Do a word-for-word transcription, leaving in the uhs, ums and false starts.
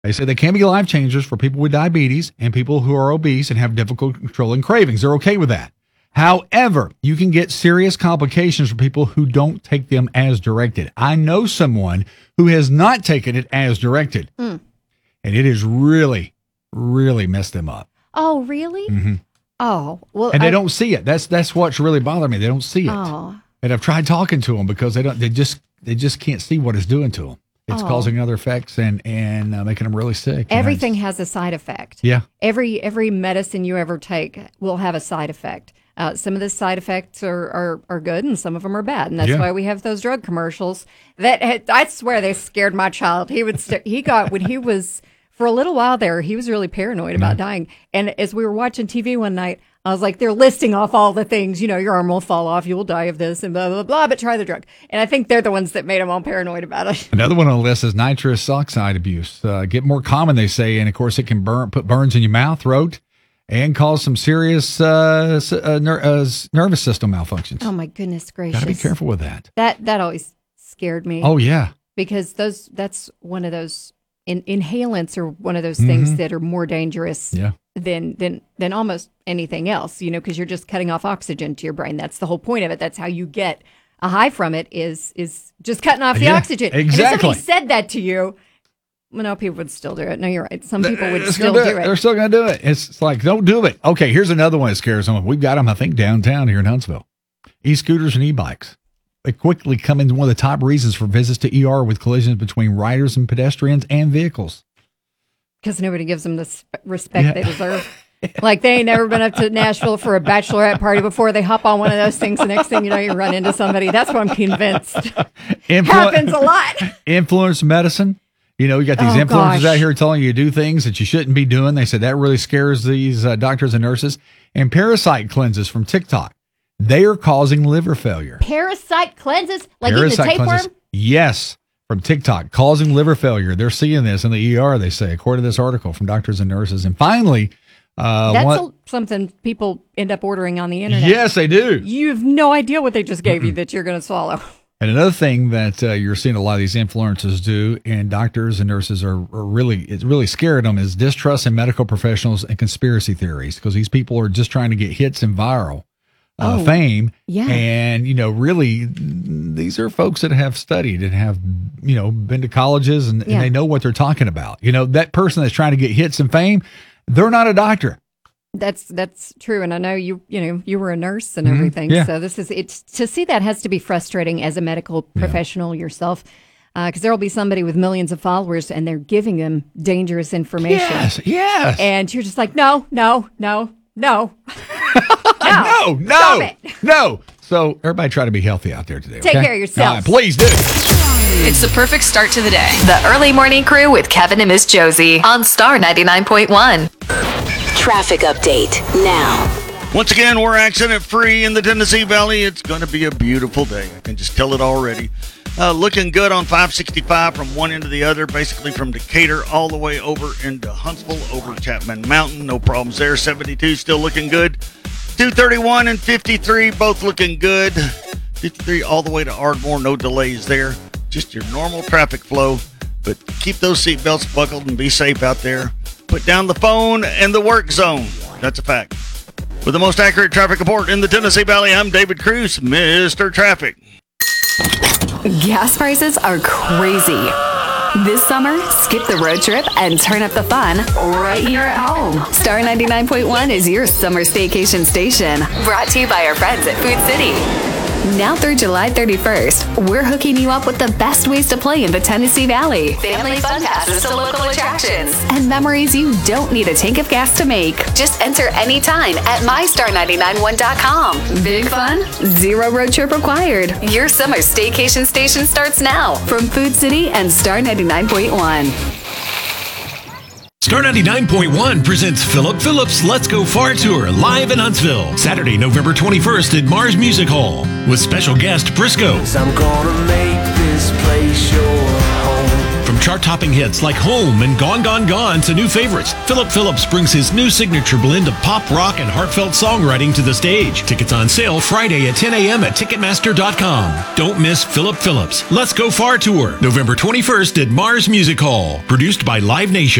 They say they can be life changers for people with diabetes and people who are obese and have difficult controlling cravings. They're okay with that. However, you can get serious complications for people who don't take them as directed. I know someone who has not taken it as directed, mm. and it has really, really messed them up. Oh, really? Mm-hmm. Oh, well, and they I, don't see it. That's that's what's really bothering me. They don't see it. Oh. And I've tried talking to them because they don't. They just they just can't see what it's doing to them. It's oh. causing other effects and and uh, making them really sick. Everything has a side effect. Yeah. Every every medicine you ever take will have a side effect. Uh, some of the side effects are, are, are good and some of them are bad. And that's yeah. why we have those drug commercials that I swear they scared my child. He would st- he got when he was for a little while there, he was really paranoid about yeah. dying. And as we were watching T V one night, I was like, they're listing off all the things, you know, your arm will fall off, you will die of this and blah, blah, blah, but try the drug. And I think they're the ones that made him all paranoid about it. Another one on the list is nitrous oxide abuse. Uh, get more common, they say. And of course, it can burn, put burns in your mouth, throat, and cause some serious uh, uh, ner- uh, nervous system malfunctions. Oh, my goodness gracious. Got to be careful with that. That that always scared me. Oh, yeah. Because those that's one of those, in, inhalants are one of those things mm-hmm. that are more dangerous yeah. than, than, than almost anything else, you know, because you're just cutting off oxygen to your brain. That's the whole point of it. That's how you get a high from it is is just cutting off the yeah, oxygen. Exactly. And if somebody said that to you, well, no, people would still do it. No, you're right. Some people would it's still do do it. it. They're still going to do it. It's, it's like, don't do it. Okay, here's another one that scares them. We've got them, I think, downtown here in Huntsville. E-scooters and e-bikes. They quickly come into one of the top reasons for visits to E R with collisions between riders and pedestrians and vehicles. Because nobody gives them the sp- respect yeah. they deserve. Like they ain't never been up to Nashville for a bachelorette party before. They hop on one of those things. The next thing you know, you run into somebody. That's what I'm convinced Influ- happens a lot. Influence medicine. You know, you got these oh, influencers gosh. out here telling you to do things that you shouldn't be doing. They said that really scares these uh, doctors and nurses. And parasite cleanses from TikTok. They are causing liver failure. Parasite cleanses? Like parasite eating a tapeworm? Yes. From TikTok, causing liver failure. They're seeing this in the E R, they say, according to this article from doctors and nurses. And finally, uh, that's one, a, something people end up ordering on the internet. Yes, they do. You have no idea what they just gave mm-hmm. you that you're going to swallow. And another thing that uh, you're seeing a lot of these influencers do, and doctors and nurses are, are really, it's really scared them, is distrust in medical professionals and conspiracy theories, because these people are just trying to get hits and viral. Uh, oh, fame. Yeah. And, you know, really, these are folks that have studied and have, you know, been to colleges and, yeah. and they know what they're talking about. You know, that person that's trying to get hits and fame, they're not a doctor. That's that's true. And I know you, you know, you were a nurse and mm-hmm. everything. Yeah. So this is, it's to see that has to be frustrating as a medical professional yeah. yourself. Because uh, there will be somebody with millions of followers and they're giving them dangerous information. Yes, yes. And you're just like, no, no, no, no. No, no, no. So everybody try to be healthy out there today. Take okay? care of yourself. Right, please do. It's the perfect start to the day. The Early Morning Crew with Kevin and Miss Josie on Star ninety-nine point one. Traffic update now. Once again, we're accident free in the Tennessee Valley. It's going to be a beautiful day. I can just tell it already. Uh, looking good on five sixty-five from one end to the other, basically from Decatur all the way over into Huntsville, over Chapman Mountain. No problems there. seventy-two still looking good. two thirty-one and fifty-three both looking good. fifty-three all the way to Ardmore. No delays there. Just your normal traffic flow. But keep those seatbelts buckled and be safe out there. Put down the phone and the work zone. That's a fact. With the most accurate traffic report in the Tennessee Valley, I'm David Cruz, Mister Traffic. Gas prices are crazy. This summer, skip the road trip and turn up the fun right here at home. Star ninety-nine point one is your summer staycation station. Brought to you by our friends at Food City. Now through July thirty-first, we're hooking you up with the best ways to play in the Tennessee Valley. Family fun passes to local attractions. And memories you don't need a tank of gas to make. Just enter anytime at my star nine nine one dot com. Big fun? Zero road trip required. Your summer staycation station starts now from Food City and Star ninety-nine point one. Star ninety-nine point one presents Philip Phillips' Let's Go Far Tour live in Huntsville. Saturday, November twenty-first at Mars Music Hall with special guest Briscoe. I'm gonna make this place your home. From chart-topping hits like Home and Gone, Gone, Gone to new favorites, Philip Phillips brings his new signature blend of pop, rock, and heartfelt songwriting to the stage. Tickets on sale Friday at ten a.m. at Ticketmaster dot com. Don't miss Philip Phillips' Let's Go Far Tour, November twenty-first at Mars Music Hall. Produced by Live Nation.